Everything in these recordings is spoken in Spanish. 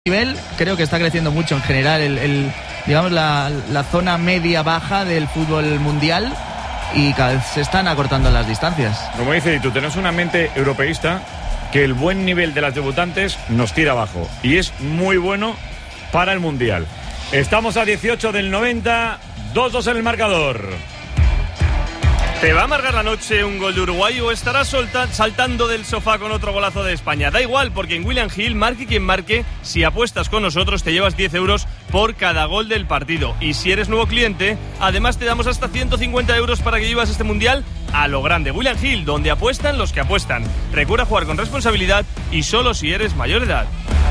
nivel creo que está creciendo mucho en general digamos la zona media baja del fútbol mundial y cada vez se están acortando las distancias. Como dice, tú tenés una mente europeísta que el buen nivel de las debutantes nos tira abajo y es muy bueno para el mundial. Estamos a 18 del 90, 2-2 en el marcador. ¿Te va a amargar la noche un gol de Uruguay o estarás saltando del sofá con otro golazo de España? Da igual, porque en William Hill, marque quien marque, si apuestas con nosotros te llevas 10 euros por cada gol del partido. Y si eres nuevo cliente, además te damos hasta 150 euros para que llevas este mundial a lo grande. William Hill, donde apuestan los que apuestan. Recuerda jugar con responsabilidad y solo si eres mayor de edad.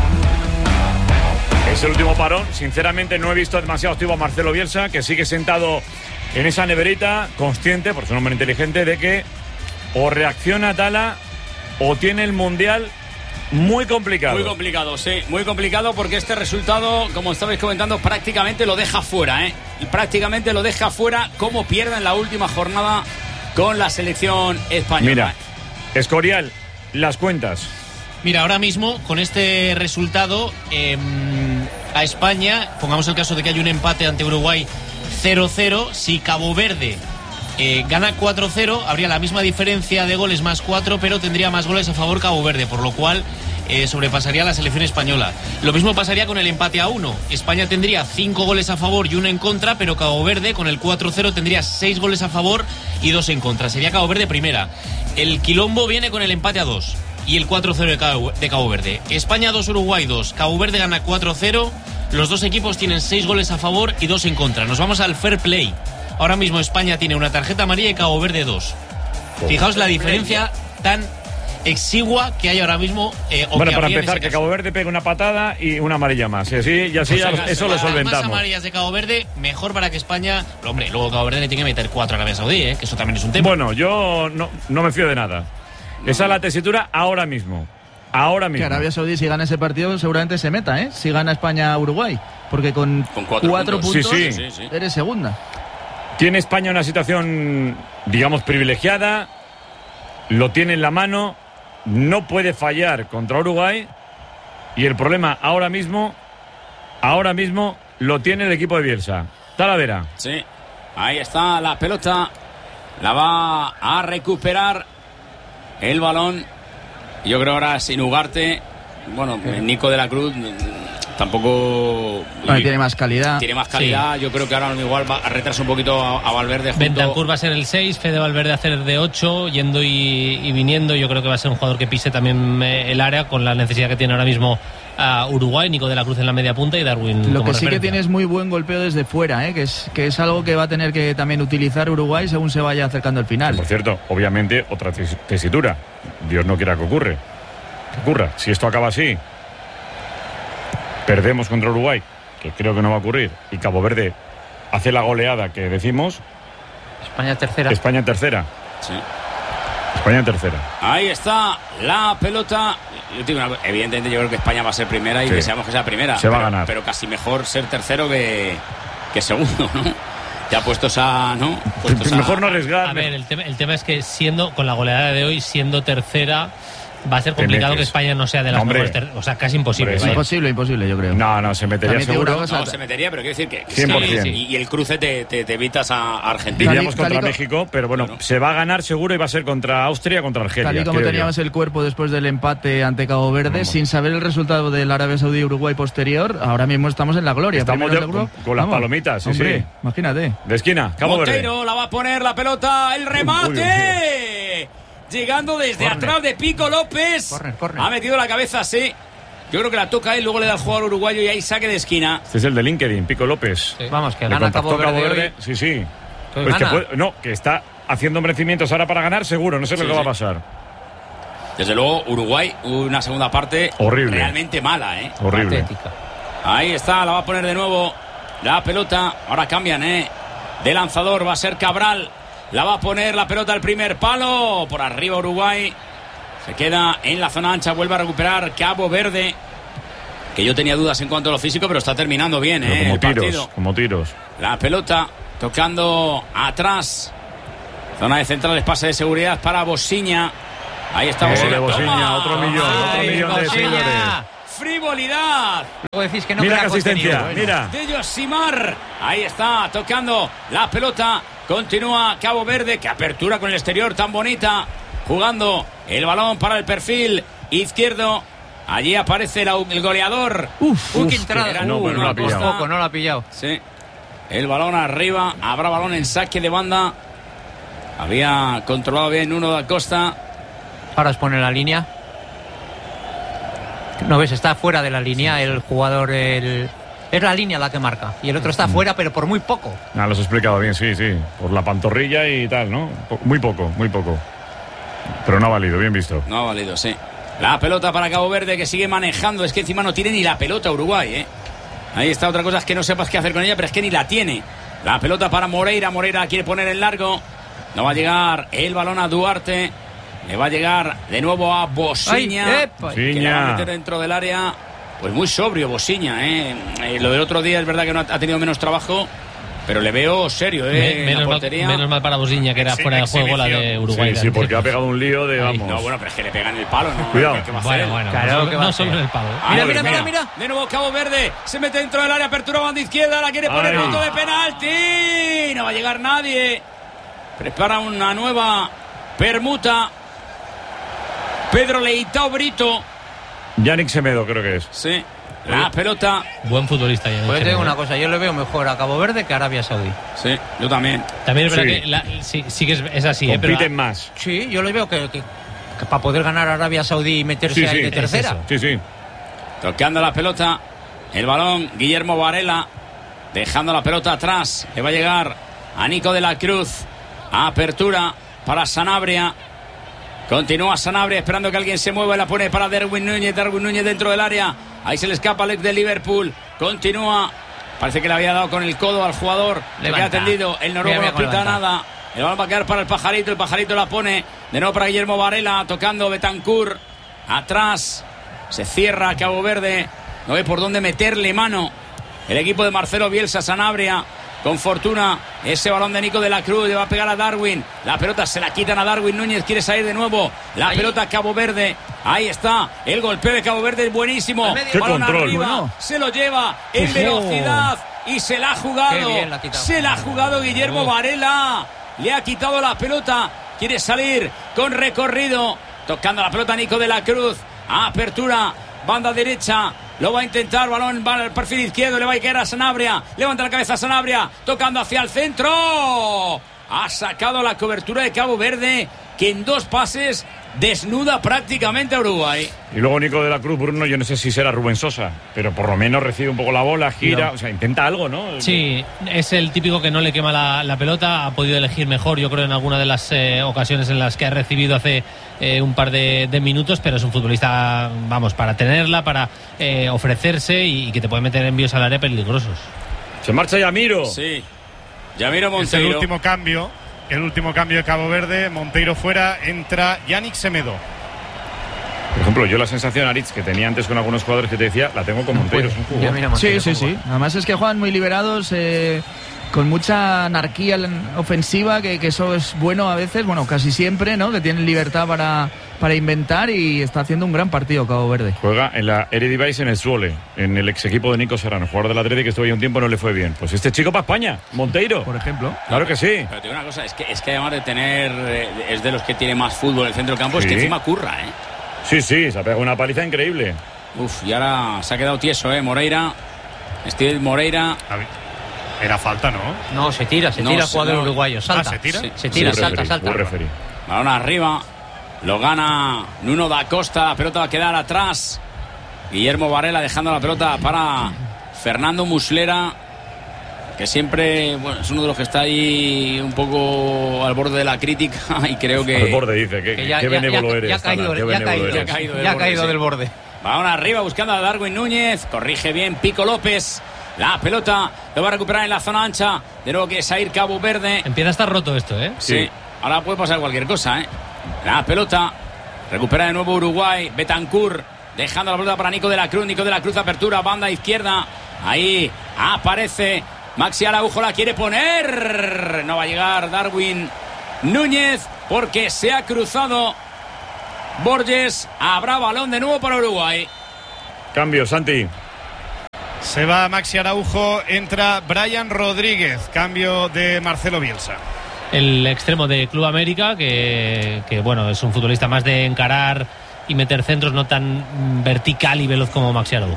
Es el último parón. Sinceramente no he visto demasiado activo a Marcelo Bielsa, que sigue sentado en esa neverita, consciente, por su nombre inteligente, de que o reacciona Tala o tiene el mundial muy complicado. Muy complicado, sí, muy complicado, porque este resultado, como estabais comentando, prácticamente lo deja fuera, ¿eh? Y prácticamente lo deja fuera, como pierde en la última jornada con la selección española. Mira, Escorial, las cuentas. Mira, ahora mismo, con este resultado, a España, pongamos el caso de que hay un empate ante Uruguay 0-0, si Cabo Verde gana 4-0, habría la misma diferencia de goles más 4, pero tendría más goles a favor Cabo Verde, por lo cual sobrepasaría a la selección española. Lo mismo pasaría con el empate a 1. España tendría 5 goles a favor y 1 en contra, pero Cabo Verde con el 4-0 tendría 6 goles a favor y 2 en contra. Sería Cabo Verde primera. El quilombo viene con el empate a 2 y el 4-0 de Cabo Verde. España 2, Uruguay 2. Cabo Verde gana 4-0. Los dos equipos tienen 6 goles a favor y 2 en contra. Nos vamos al fair play. Ahora mismo España tiene una tarjeta amarilla y Cabo Verde 2. Fijaos la diferencia tan exigua que hay ahora mismo. Bueno, para empezar, que Cabo Verde pegue una patada y una amarilla más. Y así pues eso lo solventamos. Más amarillas de Cabo Verde, mejor para que España... Hombre, luego Cabo Verde le tiene que meter 4 a Arabia Saudí, que eso también es un tema. Bueno, yo no me fío de nada. Esa es la tesitura ahora mismo. Ahora mismo. Que Arabia Saudí, si gana ese partido, seguramente se meta, si gana España a Uruguay. Porque con 4 puntos sí. eres segunda. Tiene España una situación, digamos, privilegiada. Lo tiene en la mano. No puede fallar contra Uruguay. Y el problema ahora mismo lo tiene el equipo de Bielsa. Talavera. Sí, ahí está la pelota. La va a recuperar el balón. Yo creo ahora sin Ugarte. Bueno, Nico de la Cruz tampoco... tiene más calidad. Tiene más calidad. Sí. Yo creo que ahora igual va a retrasar un poquito a Valverde. Bentancur va a ser el 6, Fede Valverde a hacer de 8, yendo y viniendo. Yo creo que va a ser un jugador que pise también el área, con la necesidad que tiene ahora mismo a Uruguay. Nico de la Cruz en la media punta y Darwin lo como que sí referencia. Que tiene es muy buen golpeo desde fuera, que es algo que va a tener que también utilizar Uruguay según se vaya acercando el final. Por cierto, obviamente otra tesitura. Dios no quiera que ocurra. Si esto acaba así, perdemos contra Uruguay, que creo que no va a ocurrir, y Cabo Verde hace la goleada que decimos. España tercera. Sí. España tercera. Ahí está la pelota. Evidentemente yo creo que España va a ser primera y deseamos que sea primera. Va a ganar. Pero casi mejor ser tercero que segundo, ¿no? Ya puestos a... ¿no? Mejor no arriesgar. A ver, el tema es que con la goleada de hoy, siendo tercera, va a ser complicado que España no sea de las mejores. O sea, casi imposible. Imposible, yo creo. No, se metería también seguro. No, se metería, pero quiero decir que 100%. Y el cruce te evitas a Argentina. Iríamos contra México, pero bueno, se va a ganar seguro y va a ser contra Austria, contra Argelia. Tal y como teníamos el cuerpo después del empate ante Cabo Verde, sin saber el resultado del Arabia Saudí-Uruguay posterior, ahora mismo estamos en la gloria. Estamos con las palomitas, hombre, imagínate. De esquina, Cabo Monteiro Verde. la va a poner la pelota, el remate. Llegando desde atrás de Pico López. Corner. Ha metido la cabeza, sí. Yo creo que la toca él, luego le da al jugador uruguayo y ahí saque de esquina. Este es el de LinkedIn, Pico López. Sí. Vamos, que le gana Cabo Verde. Sí. Pues que está haciendo merecimientos ahora para ganar, seguro. No sé lo que va a pasar. Desde luego, Uruguay, una segunda parte horrible. Realmente mala, Horrible. Patética. Ahí está, la va a poner de nuevo la pelota. Ahora cambian, de lanzador va a ser Cabral. La va a poner la pelota al primer palo. Por arriba Uruguay. Se queda en la zona ancha. Vuelve a recuperar Cabo Verde. Que yo tenía dudas en cuanto a lo físico, pero está terminando bien, como tiros. La pelota tocando atrás. Zona de centrales, pase de seguridad para Bosiña. Ahí está Bosiña. Otro millón de seguidores. frivolidad! Luego decís que no Mira crea qué asistencia, contenido. mira. De Yosimar. Ahí está, tocando la pelota. Continúa Cabo Verde. Qué apertura con el exterior tan bonita. Jugando el balón para el perfil izquierdo. Allí aparece el goleador. Qué entrada. Era No, pero no la ha Por pillado. poco, no la ha pillado. Sí. El balón arriba. Habrá balón en saque de banda. Había controlado bien Nuno da Costa. Ahora os pone la línea. No ves, está fuera de la línea el jugador. Es la línea la que marca. Y el otro está fuera, pero por muy poco. Ah, lo has explicado bien, sí. Por la pantorrilla y tal, ¿no? Muy poco. Pero no ha valido, bien visto. No ha valido, sí. La pelota para Cabo Verde que sigue manejando. Es que encima no tiene ni la pelota Uruguay, ¿eh? Ahí está, otra cosa es que no sepas qué hacer con ella, pero es que ni la tiene. La pelota para Moreira. Moreira quiere poner en largo. No va a llegar el balón a Duarte. Le va a llegar de nuevo a Bosiña. Ay, epa. Que le va a meter dentro del área. Pues muy sobrio Bosiña, ¿eh? Lo del otro día es verdad que no ha tenido menos trabajo, pero le veo serio, en la portería. Menos mal para Bosiña, que era fuera de juego la de Uruguay. Sí, porque ha pegado un lío de, vamos. No, bueno, pero es que le pegan el palo, ¿no? Cuidado. ¿Qué va a hacer? Bueno, Claro, ¿qué va a no hacer? solo en el palo. Mira. De nuevo Cabo Verde. Se mete dentro del área. Apertura banda izquierda. La quiere poner Ay. punto de penalti. No va a llegar nadie. Prepara una nueva permuta. Pedro Leitao Brito. Yannick Semedo creo que es. Sí. La pelota. Buen futbolista. Ya Pues te digo una cosa, yo le veo mejor a Cabo Verde que a Arabia Saudí. Sí, yo también. También es verdad Sí. que sí que es así, pero Compiten más. Sí, yo le veo que para poder ganar a Arabia Saudí y meterse ahí de tercera. Sí. Tocando la pelota. El balón. Guillermo Varela. Dejando la pelota atrás. Le va a llegar a Nico de la Cruz. Apertura para Sanabria. Continúa Sanabria esperando que alguien se mueva y la pone para Darwin Núñez. Darwin Núñez dentro del área. Ahí se le escapa Alex de Liverpool. Continúa. Parece que le había dado con el codo al jugador. Le queda tendido. El noruego no pita nada. El balón va a quedar para el Pajarito. El Pajarito la pone de nuevo para Guillermo Varela. Tocando Betancourt. Atrás. Se cierra Cabo Verde. No ve por dónde meterle mano. El equipo de Marcelo Bielsa. Sanabria. Con fortuna, ese balón de Nico de la Cruz le va a pegar a Darwin. La pelota se la quitan a Darwin Núñez, quiere salir de nuevo. La pelota a Cabo Verde. Ahí está, el golpeo de Cabo Verde es buenísimo. Qué Balón control. arriba, Bueno. se lo lleva en velocidad y se la ha jugado. Qué bien la ha quitado. Se la ha jugado Guillermo Varela. Le ha quitado la pelota. Quiere salir con recorrido. Tocando la pelota Nico de la Cruz. Apertura, banda derecha. Lo va a intentar, balón va al perfil izquierdo, le va a caer a Sanabria. Levanta la cabeza a Sanabria, tocando hacia el centro. Ha sacado la cobertura de Cabo Verde, que en 2 pases desnuda prácticamente a Uruguay. Y luego Nico de la Cruz, Bruno, yo no sé si será Rubén Sosa, pero por lo menos recibe un poco la bola, gira, No. o sea, intenta algo, ¿no? sí, es el típico que no le quema la pelota. Ha podido elegir mejor, yo creo, en alguna de las ocasiones en las que ha recibido hace un par de minutos, pero es un futbolista, vamos, para tenerla, para ofrecerse y que te puede meter envíos al área peligrosos. Se marcha Yamiro. Sí, Yamiro Es el Monteiro. último cambio. El último cambio de Cabo Verde. Monteiro fuera, entra Yannick Semedo. Por ejemplo, yo la sensación, Aritz, que tenía antes con algunos jugadores que te decía, la tengo con Monteiro. Es un jugador. Ya mira Monteiro, Sí. cómo va. Además es que juegan muy liberados, con mucha anarquía ofensiva, que eso es bueno a veces, bueno, casi siempre, ¿no? Que tienen libertad para inventar y está haciendo un gran partido Cabo Verde. Juega en la Eredivisie en el Zwolle, en el ex equipo de Nico Serrano, jugador del Atlético que estuvo ahí un tiempo, no le fue bien. Pues este chico para España, Monteiro. Por ejemplo. Claro que sí. Pero te digo una cosa, es que además de tener, es de los que tiene más fútbol en el centro del campo, es que Sí. encima curra, Sí, se ha pegado una paliza increíble. Uf, y ahora se ha quedado tieso, Moreira. Steve Moreira. Era falta, ¿no? No, se tira el jugador no. uruguayo. Salta. ¿se tira? Sí. Se tira, Buen salta, referí, salta. buen referí. Balón arriba. Lo gana Nuno da Costa. La pelota va a quedar atrás. Guillermo Varela dejando la pelota para Fernando Muslera, que siempre, bueno, es uno de los que está ahí un poco al borde de la crítica y creo que... Al borde dice, qué benévolo eres. Ya ha caído, Tala, qué benévolo ya ha eres. caído del Ya ha borde, caído sí. del borde. Balón arriba buscando a Darwin Núñez. Corrige bien Pico López. La pelota lo va a recuperar en la zona ancha. De nuevo que Sair Cabo Verde. Empieza a estar roto esto, Sí. Ahora puede pasar cualquier cosa, La pelota recupera de nuevo Uruguay. Betancourt dejando la pelota para Nico de la Cruz. Nico de la Cruz, apertura, banda izquierda. Ahí aparece Maxi Araujo, la quiere poner. No va a llegar Darwin Núñez porque se ha cruzado Borges. Habrá balón de nuevo para Uruguay. Cambio, Santi. Se va Maxi Araujo, entra Brian Rodríguez, cambio de Marcelo Bielsa. El extremo de Club América, que bueno, es un futbolista más de encarar y meter centros, no tan vertical y veloz como Maxi Araujo.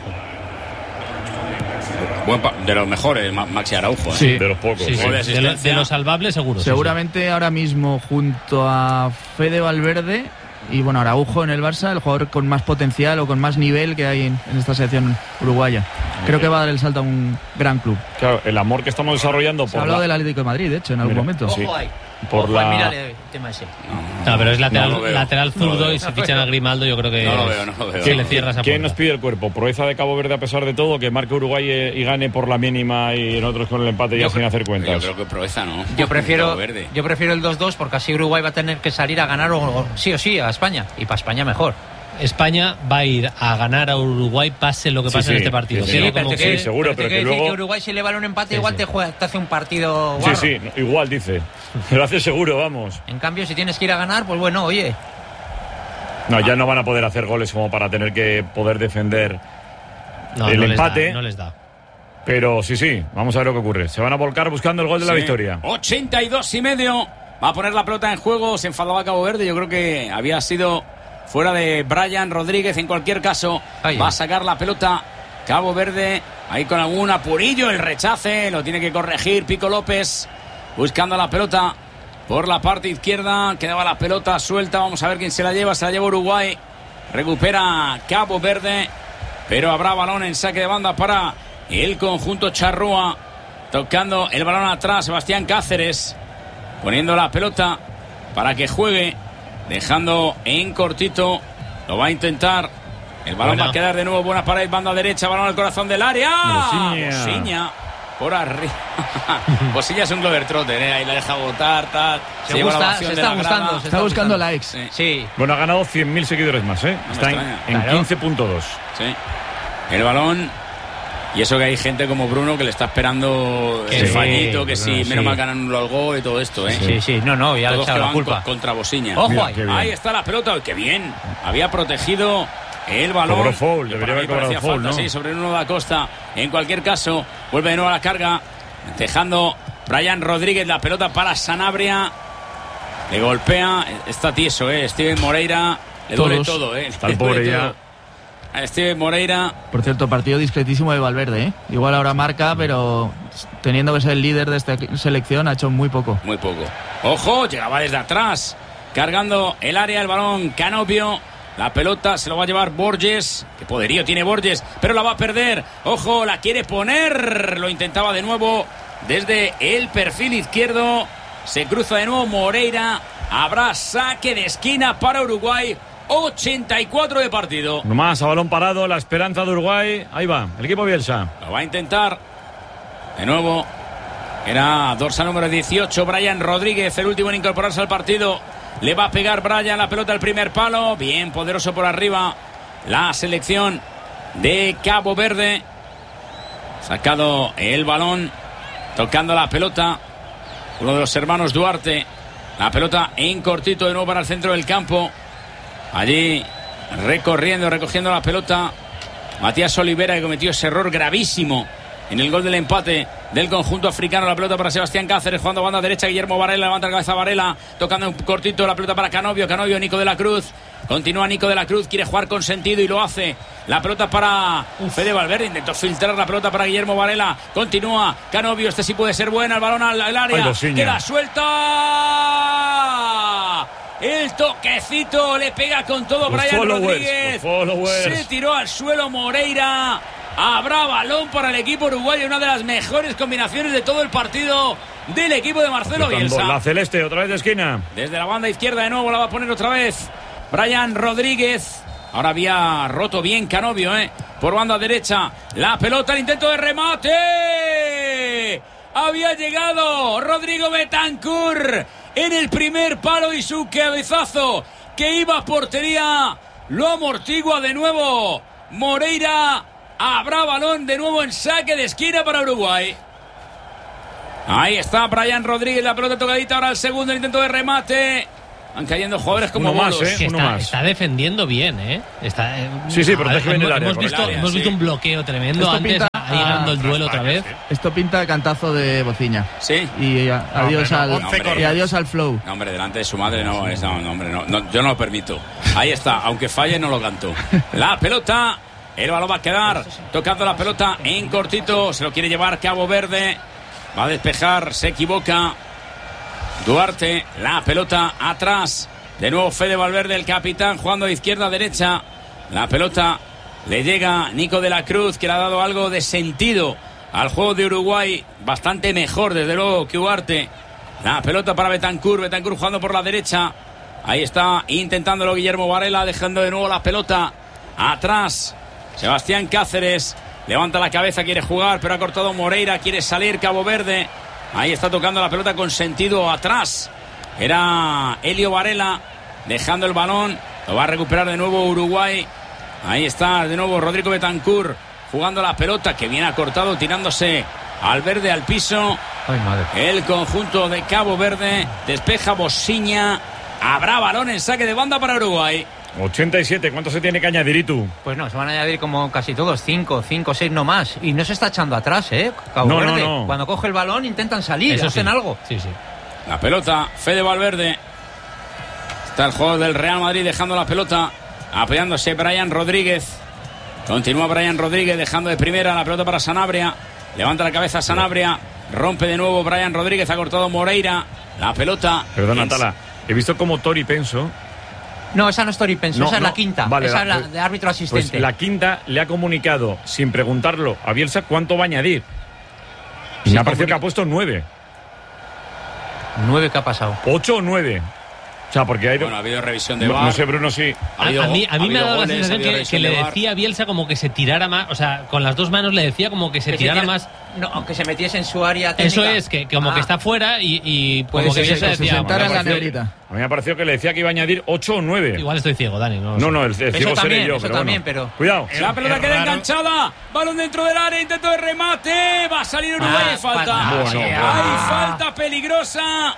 De los mejores, Maxi Araujo. Sí. De los pocos. Sí, sí. De los salvables, seguro. Seguramente ahora mismo, junto a Fede Valverde y bueno, Araujo en el Barça, el jugador con más potencial o con más nivel que hay en esta selección uruguaya. Creo que va a dar el salto a un gran club. Claro, el amor que estamos desarrollando. Se ha hablado del Atlético de Madrid, de hecho, en algún momento. Ojo Sí. ahí. Por Ojo, la... mírale el tema ese. No, pero es No lateral zurdo lo y si fichan a Grimaldo, yo creo que No lo veo. que le cierras a ¿Quién puerta. nos pide el cuerpo? ¿Proeza de Cabo Verde a pesar de todo? ¿Que marque Uruguay y gane por la mínima y nosotros con el empate ya sin hacer Yo cuentas? creo que Proeza, ¿no? Yo prefiero Cabo Verde. el 2-2 porque así Uruguay va a tener que salir a ganar o sí o sí a España. Y para España mejor. España va a ir a ganar a Uruguay pase lo que pase en este partido. Sí, Creo pero como te que- seguro, pero que luego... que Uruguay si le vale un empate Sí, igual sí. te hace un partido guarro. Sí, igual dice. Lo hace seguro, vamos. En cambio, si tienes que ir a ganar, pues bueno, oye. No, ya no van a poder hacer goles como para tener que poder defender No, el no les empate. da, no les da. Pero sí, vamos a ver lo que ocurre. Se van a volcar buscando el gol de la Sí. victoria. 82,5. Va a poner la pelota en juego. Se enfadaba Cabo Verde. Yo creo que había sido fuera de Brian Rodríguez. En cualquier caso, va a sacar la pelota Cabo Verde. Ahí con algún apurillo. El rechace lo tiene que corregir Pico López. Buscando la pelota por la parte izquierda. Quedaba la pelota suelta. Vamos a ver quién se la lleva. Se la lleva Uruguay. Recupera Cabo Verde. Pero habrá balón en saque de banda para el conjunto charrúa. Tocando el balón atrás, Sebastián Cáceres. Poniendo la pelota para que juegue. Dejando en cortito. Lo va a intentar. El balón va a quedar de nuevo. Buena pared, banda derecha. Balón al corazón del área. Bosiña. Por arriba. Bosiña es un Globetrotter, ¿eh? Ahí la deja botar, tal. Se está gustando. Está buscando likes. Sí. Bueno, ha ganado 100.000 seguidores más, ¿eh? me Está extraña. en 15.2. Sí. El balón. Y eso que hay gente como Bruno que le está esperando el fallito, que Bruno, si menos mal ganan un gol y todo esto, ¿eh? Sí, no, ya le he Todos echado que la van culpa. contra Bosiña. Ojo Mira, ahí. qué bien. Ahí está la pelota. ¡Qué bien! Había protegido el balón. Cobró foul, Que debería para haber mí cobrado parecía foul, falta, ¿no? sí, sobre Nuno da Costa. En cualquier caso, vuelve de nuevo a la carga. Dejando Brian Rodríguez la pelota para Sanabria. Le golpea. Está tieso, Steven Moreira. Le duele todo, Está Le el duele pobre todo. ya. A Steven Moreira. Por cierto, partido discretísimo de Valverde, ¿eh? Igual ahora marca, pero teniendo que ser el líder de esta selección ha hecho muy poco. Muy poco. Ojo, llegaba desde atrás. Cargando el área, el balón Canopio. La pelota se lo va a llevar Borges. Qué poderío tiene Borges, pero la va a perder. Ojo, la quiere poner. Lo intentaba de nuevo desde el perfil izquierdo. Se cruza de nuevo Moreira. Habrá saque de esquina para Uruguay. 84 de partido. Nomás a balón parado, la esperanza de Uruguay. Ahí va, el equipo Bielsa. Lo va a intentar. De nuevo. Era dorsal número 18, Brian Rodríguez, el último en incorporarse al partido. Le va a pegar Brian la pelota al primer palo. Bien poderoso por arriba. La selección de Cabo Verde. Sacado el balón. Tocando la pelota. Uno de los hermanos Duarte. La pelota en cortito de nuevo para el centro del campo. Allí recogiendo la pelota. Matías Olivera, que cometió ese error gravísimo en el gol del empate del conjunto africano. La pelota para Sebastián Cáceres, jugando a banda derecha. Guillermo Varela, levanta la cabeza Varela, tocando un cortito la pelota para Canobio. Nico de la Cruz. Continúa Nico de la Cruz, quiere jugar con sentido y lo hace. La pelota para Fede Valverde, intentó filtrar la pelota para Guillermo Varela. Continúa Canobio, este sí puede ser buena. El balón al área, queda suelta. El toquecito le pega con todo Brian Rodríguez. Se tiró al suelo Moreira. Habrá balón para el equipo uruguayo. Una de las mejores combinaciones de todo el partido del equipo de Marcelo Bielsa. La celeste, otra vez de esquina. Desde la banda izquierda de nuevo la va a poner otra vez Brian Rodríguez. Ahora había roto bien Canobio, por banda derecha. La pelota, el intento de remate. Había llegado Rodrigo Betancur en el primer palo y su cabezazo que iba a portería lo amortigua de nuevo Moreira. Habrá balón de nuevo en saque de esquina para Uruguay. Ahí está Brian Rodríguez, la pelota tocadita ahora al segundo, el intento de remate. Van cayendo jugadores como Uno más, bolos. Que uno está, más. está defendiendo bien, ¿eh? Está, Sí, protege bien el área, hemos visto, correcto. hemos visto Sí. un bloqueo tremendo Esto antes, pinta ahí ganando el duelo otra vez. Esto pinta de cantazo de Bociña. Sí. Y adiós, hombre, no, al, 11 y corners. adiós al flow. No, hombre, delante de su madre no, hombre, no, yo no lo permito. Ahí está, aunque falle no lo canto. La pelota, el balón va a quedar tocando la pelota en cortito, se lo quiere llevar Cabo Verde, va a despejar, se equivoca Duarte, la pelota atrás, de nuevo Fede Valverde, el capitán, jugando de izquierda a derecha, la pelota le llega Nico de la Cruz, que le ha dado algo de sentido al juego de Uruguay, bastante mejor desde luego que Duarte. La pelota para Bentancur jugando por la derecha. Ahí está intentándolo Guillermo Varela, dejando de nuevo la pelota atrás. Sebastián Cáceres levanta la cabeza, quiere jugar, pero ha cortado Moreira, quiere salir Cabo Verde. Ahí está tocando la pelota con sentido atrás. Era Elio Varela dejando el balón. Lo va a recuperar de nuevo Uruguay. Ahí está de nuevo Rodrigo Bentancur jugando la pelota, que viene acortado, tirándose al verde, al piso. Ay, madre. El conjunto de Cabo Verde despeja Bociña. Habrá balón en saque de banda para Uruguay. 87, ¿cuánto se tiene que añadir y tú? Pues no, se van a añadir como casi todos, 5, 6 no más. Y no se está echando atrás, Cabo No, Verde. no. Cuando coge el balón intentan salir, Eso hacen sí. algo. Sí, sí. La pelota, Fede Valverde. Está el juego del Real Madrid dejando la pelota, apoyándose Brian Rodríguez. Continúa Brian Rodríguez dejando de primera la pelota para Sanabria. Levanta la cabeza Sanabria. Rompe de nuevo Brian Rodríguez, ha cortado Moreira. La pelota. Perdona, Tala. He visto como Tori Penso. No, esa no es Tori Penso, No, esa es no, la quinta. vale, esa va, es la pues- de árbitro asistente. Pues la quinta le ha comunicado, sin preguntarlo a Bielsa, cuánto va a añadir. Y Sí, me ha parecido comunica- que ha puesto 9. 9 que ha pasado. 8 o 9. O sea, porque hay... Bueno, ha habido revisión de no, VAR. no sé, Bruno, sí. A mí me ha dado la sensación que le decía decía a Bielsa como que se tirara más, o sea, con las dos manos le decía como que se Que tirara se más. No, aunque se metiese en su área técnica. Eso es, que como que está fuera y Puede como que ser Bielsa que se decía, sentara en la pareció- negrita. A mí me ha parecido que le decía que iba a añadir 8 o 9. igual estoy ciego, Dani. No, No, el ciego seré también, yo, eso pero también, bueno. pero- Cuidado. La pelota Es queda raro. enganchada. Balón dentro del área, intento de remate. Va a salir Uruguay. Hay falta. Bueno, Hay falta peligrosa.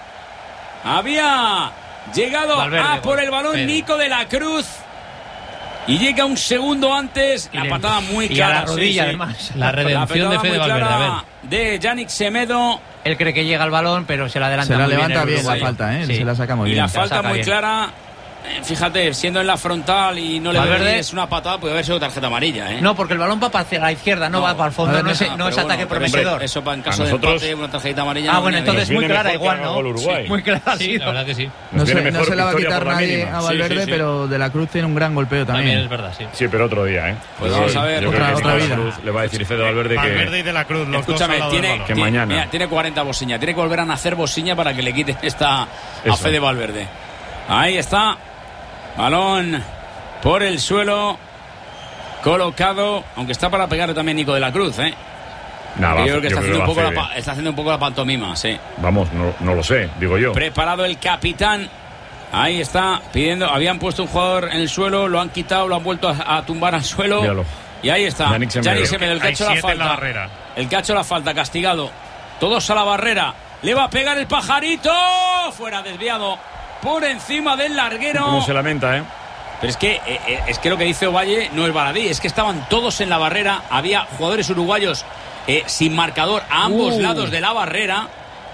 Había llegado Valverde, a por el balón Pero- Nico de la Cruz. Y llega un segundo antes. La patada muy y clara. a la rodilla, sí, sí. además. La redención de patada Fede muy Valverde, a ver. clara de Yannick Semedo. Él cree que llega al balón, pero se la adelanta Se la muy levanta el bien la Uruguay. falta, ¿eh? Sí. Se la saca muy Y bien. la Se la falta saca muy bien. clara. Fíjate, siendo en la frontal y no le Valverde- es una patada, puede haber sido tarjeta amarilla, ¿eh? No, porque el balón va para la izquierda, no, va para el fondo, a ver, no es, Ah, no es pero ataque bueno, pero prometedor. Eso para en caso A de nosotros- empate, una tarjeta amarilla. Ah, no bueno, viene entonces Nos muy viene clara, mejor que igual, haga ¿no? gol Uruguay. Sí, muy clara ha Sí, sido. la verdad que sí. No Nos se, viene no mejor se la va a victoria quitar por la nadie mínima. a Sí, Valverde, sí, sí. pero De la Cruz tiene un gran golpeo También también. es verdad, sí. Sí, pero otro día, ¿eh? Pues vamos a ver. Yo creo Otra- que otra Nicolás vida. Cruz le va a decir Fede Valverde Valverde que... y De la Cruz, los Escúchame, dos al lado del tiene, balón. Que mañana. mira, tiene 40 Bociña. Tiene que volver a nacer Bociña para que le quiten esta a Eso. Fede Valverde. Ahí está. Balón por el suelo. Colocado. Aunque está para pegar también Nico de la Cruz, ¿eh? Nada, Yo creo que está haciendo, un poco va a hacer, está haciendo un poco la pantomima, sí. Vamos, no lo sé, digo yo. Preparado el capitán. Ahí está, pidiendo. Habían puesto un jugador en el suelo, lo han quitado, lo han vuelto a tumbar al suelo. Míralo. Y ahí está. Yannick Semedo. Yannick Semedo, el que ha Hay hecho la 7 en la falta. barrera. El que ha hecho la falta, castigado. Todos a la barrera. Le va a pegar el pajarito. Fuera, desviado. Por encima del larguero. ¿Cómo se lamenta, eh? Pero es que lo que dice Ovalle no es baladí. Es que estaban todos en la barrera. Había jugadores uruguayos sin marcador a ambos lados de la barrera.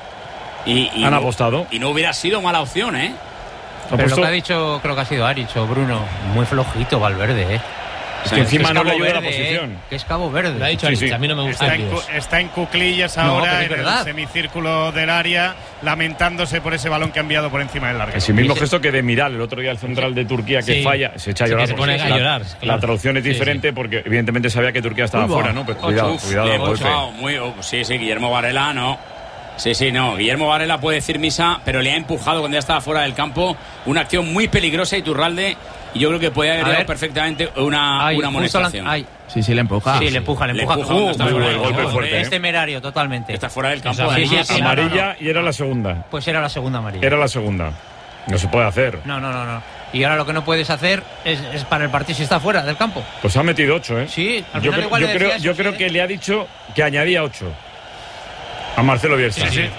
Y Han no- apostado. Y no hubiera sido mala opción, ¿eh? Ha Pero lo puesto- que ha dicho, creo que ha sido Arich o Bruno, muy flojito Valverde, Es que encima es no le Cabo ayuda la Verde, posición. que es Cabo Verde. Lo ha dicho Sí, Arich, sí. a mí no me gusta Está el en, Dios. está en cuclillas No, ahora pero es en el verdad. semicírculo del área, lamentándose por ese balón que ha enviado por encima del larguero. Es el mismo Sí, gesto que de Miral, el otro día el central de Turquía que Sí. falla, se echa a Sí, llorar. que se porque pone a la- llorar, La claro. traducción es Sí, diferente sí. porque evidentemente sabía que Turquía estaba Uy, fuera, ¿no? Pero cuidado, Uf, cuidado, bien, golpe. chao, sí, Guillermo Varela, no. Sí, no. Guillermo Varela puede decir misa, pero le ha empujado cuando ya estaba fuera del campo. Una acción muy peligrosa, Iturralde. Y yo creo que puede haber A dado ver. perfectamente una Ay, justo amonestación. Sí, le empuja. Sí, le empuja. Le empuja cuando está muy fuera buen del golpe campo. fuerte, ¿eh? Es temerario, totalmente. Está fuera del campo. Eso, sí, además. sí, sí. Amarilla y era la segunda. Pues era la segunda amarilla. Era la segunda. No se puede hacer. No. Y ahora lo que no puedes hacer es para el partido si está fuera del campo. Pues ha metido 8, ¿eh? Sí, al yo final creo, igual le decía eso, yo sí, creo ¿eh? que le ha dicho que añadía 8 a Marcelo Bielsa. Sí, sí.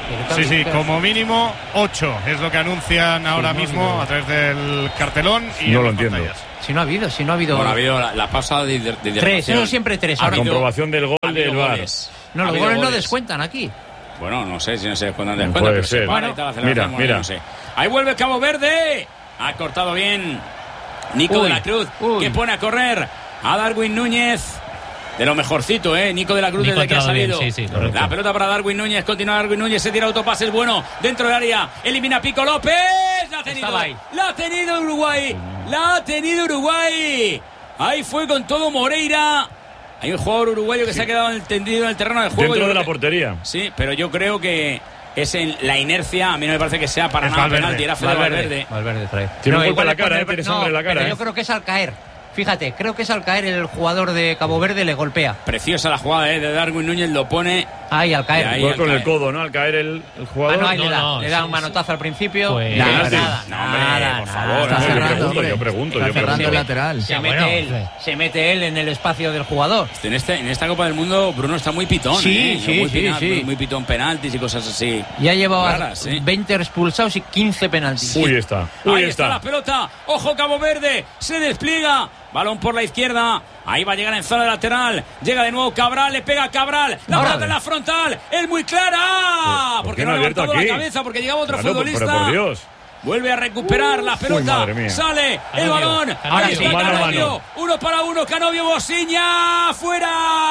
Sí, como mínimo 8 es lo que anuncian ahora mismo a través del cartelón y no en lo las entiendo. pantallas. Si no ha habido. Bueno, ha habido la pausa de 3, eso siempre 3. A comprobación del gol ha habido del VAR. goles. No, Ha los habido goles no goles. descuentan aquí. Bueno, no sé si no se descuentan de No descuento, puede pero se ser. para y tal la celebración, Mira, bueno, mira. no sé. Ahí vuelve Cabo Verde. Ha cortado bien Nico de la Cruz, que pone a correr a Darwin Núñez. De lo mejorcito, Nico de la Cruz Nico desde que ha ha entrado salido. bien, sí, correcto. La pelota para Darwin Núñez, continúa Darwin Núñez, se tira autopases bueno dentro del área, elimina a Pico López. La ha tenido. La ha tenido Uruguay. La ha tenido Uruguay. Ahí fue con todo Moreira. Hay un jugador uruguayo que se ha quedado tendido en el terreno de juego. Dentro de la portería. Sí, pero yo creo que es en la inercia. A mí no me parece que sea para nada penalti. Era Fede Valverde. Valverde trae. Tiene un golpe en la igual cara, tiene sangre en la cara. Pero yo creo que es al caer. Fíjate, creo que es al caer el jugador de Cabo Verde le golpea. Preciosa la jugada de Darwin Núñez, lo pone. Ahí, al caer. Ahí, Igual con el codo, ¿no? Al caer el jugador. Ahí le da un manotazo al principio. Pues- Nada, No, hombre, por favor. Está Yo cerrando, pregunto, hombre. yo pregunto. Está cerrando el lateral. Se mete él en el espacio del jugador. En esta Copa del Mundo Bruno está muy pitón. Sí, Muy pitón, penaltis y cosas así. Ya lleva raras, 20 expulsados y 15 penaltis. Uy, está. Ahí está la pelota. Ojo Cabo Verde. Se despliega. Balón por la izquierda. Ahí va a llegar en zona lateral. Llega de nuevo Cabral. Le pega a Cabral. La pelota en la frontal. Es muy clara. ¿Por Porque qué no ha no ha abierto levantado la aquí? cabeza. Porque llegaba otro Claro, futbolista. pero por Dios. Vuelve a recuperar la pelota. madre mía. Sale el Canovio. balón. Ahora Ahí sí. está Mano a Canovio. mano. 1 para 1. Canovio Bosiña. ¡Fuera!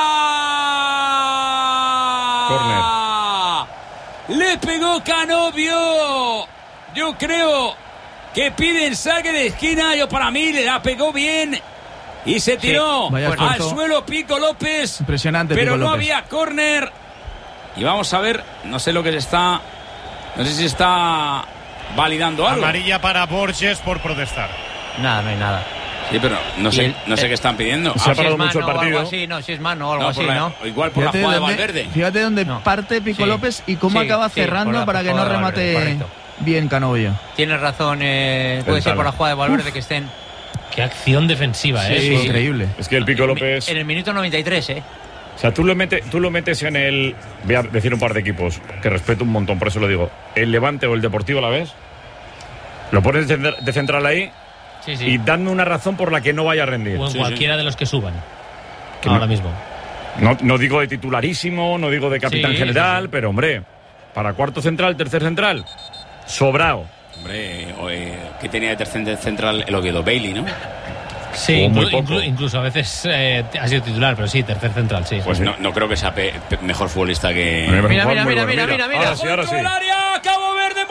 Le pegó Canovio. Yo creo que piden saque de esquina. Yo para mí le la pegó bien. Y se tiró vaya al esfuerzo. suelo Pico López. Impresionante, Pero Pico no López. había córner. Y vamos a ver, no sé lo que se está. No sé si está validando algo. Amarilla para Borges por protestar. Nada, no hay nada. Sí, pero no Y sé qué están pidiendo. Se ha Si es parado mucho el mano o partido. algo así, no, si es mano o algo No, así, por la- ¿no? Igual por la jugada de Valverde. Fíjate dónde No. parte Pico Sí. López y cómo Sí, acaba sí, cerrando por la para que no jugada de remate Valverde, correcto. bien Canovio. Tienes razón, puede ser Pensalo. por la jugada de Valverde que estén Qué acción defensiva, Sí, ¿eh? increíble. Es que el Pico López. en el minuto 93, O sea, tú lo metes en el. Voy a decir un par de equipos que respeto un montón, por eso lo digo. El Levante o el Deportivo, ¿la ves? Lo pones de central ahí Sí, sí. y dame una razón por la que no vaya a rendir. O en Sí, cualquiera de los que suban. Que Ahora no- mismo. No digo de titularísimo, no digo de capitán Sí, general, sí, sí. pero hombre, para cuarto central, tercer central, sobrado. Hombre, que tenía de tercer central el Oviedo Bailey, ¿no? Sí, O muy poco. incluso a veces ha sido titular, pero sí, tercer central, sí. Pues sí. no creo que sea mejor futbolista que. Mira, Mira, muy mira, bueno, mira, mira, mira. Ahora sí, ahora sí. Contra el área, Cabo Verde,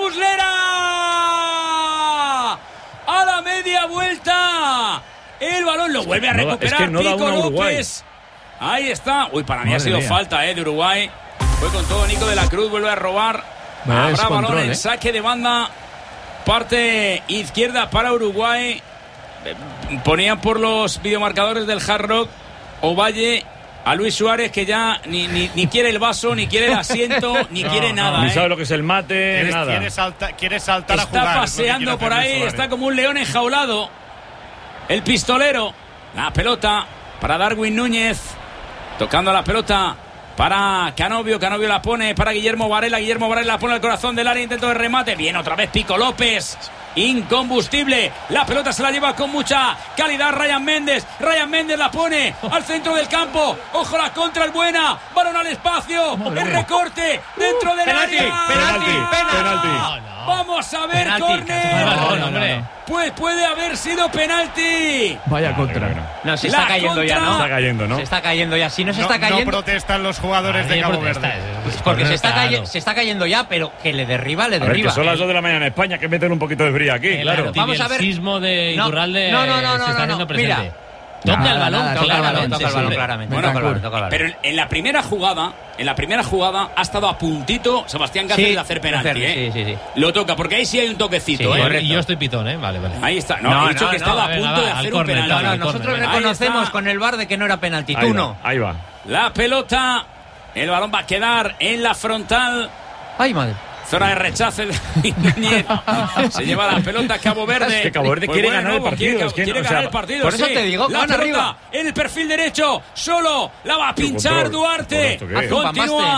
Muslera. A la media vuelta. El balón lo vuelve a No da- recuperar es que no da Pico una Uruguay. López. Ahí está. Uy, para mí Madre ha sido mía. falta de Uruguay. Fue con todo Nico de la Cruz, vuelve a robar. Vaya Habrá descontrol, balón en ¿eh? saque de banda. Parte izquierda para Uruguay. Ponían por los videomarcadores del Hard Rock Ovalle a Luis Suárez, que ya ni quiere el vaso, ni quiere el asiento, ni quiere nada. Ni ¿eh? sabe lo que es el mate, nada. Quiere saltar a Está jugar. paseando por ahí, está como un león enjaulado. El pistolero. La pelota para Darwin Núñez. Tocando la pelota para Canovio. Canovio la pone para Guillermo Varela. Guillermo Varela la pone al corazón del área. Intento de remate. Bien, otra vez Pico López. Incombustible. La pelota se la lleva con mucha calidad Ryan Méndez. Ryan Méndez la pone al centro del campo. Ojo, la contra es buena. Balón al espacio. El recorte dentro del Penalti, área. penalti. Vamos a ver, Penalti. córner. No, hombre. Pues puede haber sido penalti. Vaya contra. Bueno. No, se La está cayendo ya, contra. ¿no? Está cayendo, ¿no? Se está cayendo ya. Si no se No, está no cayendo, protestan los jugadores de Nadie Cabo protesta, Verde. porque se está, claro. se está cayendo ya, pero que le derriba, le A ver, que derriba. son las 2 de la mañana en España, que meten un poquito de frío aquí, El claro. Vamos a ver. antibielsismo de No, Iturralde no, se está haciendo presente. Mira. Toca el Nada, balón, nada, Toca el balón, claramente, toca el balón sí. claramente. Bueno, toca el balón, toca el balón. Pero en la primera jugada ha estado a puntito Sebastián Cáceres Sí, de hacer penalti, hacer, sí, sí. Lo toca, porque ahí sí hay un toquecito, Sí, Y correcto. yo estoy pitón, ¿eh? Vale, vale. Ahí está. No, he dicho que estaba a venga, punto de va, al hacer un córner, penalti. No, al nosotros córner, venga. reconocemos Ahí está. con el VAR de que no era penalti. Ahí Tú va, no. Ahí va. La pelota, el balón va a quedar en la frontal. Ay, madre. Zona de rechazo de Núñez. Se lleva la pelota Cabo Verde. Es que Cabo Verde Pues quiere bueno, ganar el partido, Quiere, es que quiere no, o ganar sea, el partido. por eso sí. te digo, la van pelota arriba. en el perfil derecho. Solo la va a pinchar control. Duarte. ¿Esto qué es? Continúa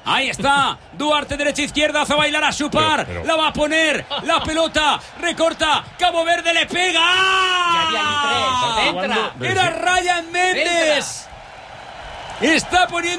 Ahí está. Duarte, derecha, izquierda. Hace bailar a su par. La va a poner. La pelota. Recorta. Cabo Verde le pega. Ya había 3. Entra. Era Ryan Méndez. Está poniendo